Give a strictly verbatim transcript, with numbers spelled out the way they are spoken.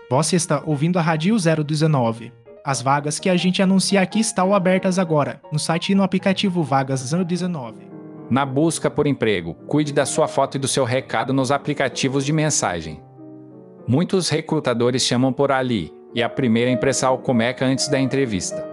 Você está ouvindo a Rádio zero dezenove. As vagas que a gente anuncia aqui estão abertas agora, no site e no aplicativo Vagas zero dezenove. Na busca por emprego, cuide da sua foto e do seu recado nos aplicativos de mensagem. Muitos recrutadores chamam por ali, e a primeira impressão começa antes da entrevista.